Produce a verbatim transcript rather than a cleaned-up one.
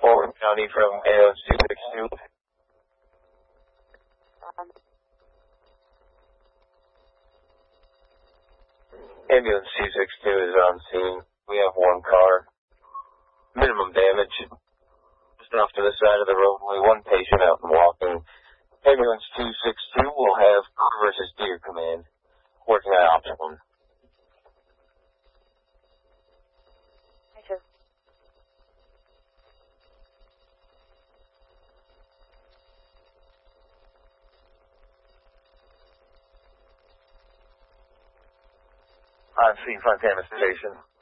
Fulton County from ambulance two six two. Ambulance two six two is on scene. We have one car. Minimum damage. Just off to the side of the roadway. One patient out and walking. Ambulance two six two will have Crew versus Deer Command. Working on option one. On scene, Fontana Station.